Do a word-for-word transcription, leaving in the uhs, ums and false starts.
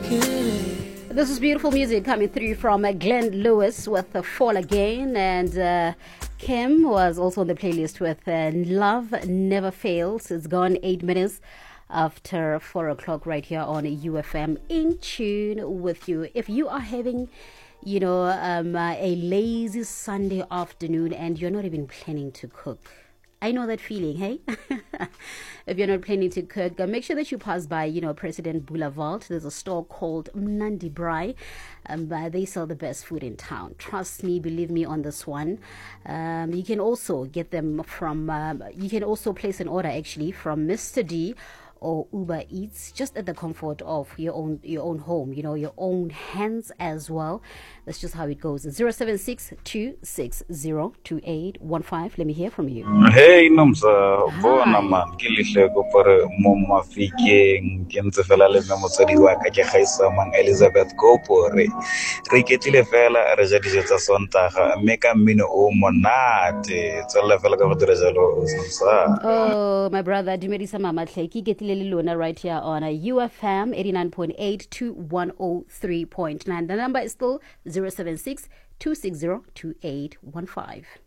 This is beautiful music coming through from uh, Glenn Lewis with uh, Fall Again, and uh, Kim was also on the playlist with uh, Love Never Fails. It's gone eight minutes after four o'clock right here on U F M, in tune with you. If you are having, you know, um, uh, a lazy Sunday afternoon and you're not even planning to cook, I know that feeling, hey? If you're not planning to cook, uh, make sure that you pass by, you know, President Boulevard. There's a store called Mnandi Braai. Um, uh, they sell the best food in town. Trust me, believe me on this one. Um, you can also get them from, um, you can also place an order actually from Mister D or Uber Eats, just at the comfort of your own your own home, you know, your own hands as well. That's just how it goes. zero seven six two six zero two eight one five. Let me hear from you. Hey, Nomsa, bona man, kilihle go pare mama fike ngentse fela le me motsadi wa ka ke gaisa mang Elizabeth Kopore. Re ketile fela re ja dijo tsa Sontaga mme ka mmino o monate tsela fela ka go dira jalo Nomsa. Oh, my brother, Dumedisa Mama Tleki, Getile Luna right here on a U F M eighty-nine point eight to one oh three point nine. The number is still zero seven six two six zero two eight one five.